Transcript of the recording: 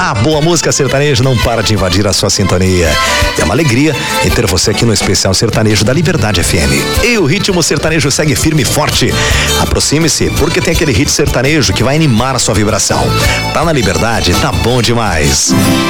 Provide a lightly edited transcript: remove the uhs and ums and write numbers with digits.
A boa música sertaneja não para de invadir a sua sintonia. É uma alegria em ter você aqui no Especial Sertanejo da Liberdade FM. E o ritmo sertanejo segue firme e forte. Aproxime-se, porque tem aquele hit sertanejo que vai animar a sua vibração. Tá na Liberdade, tá bom demais.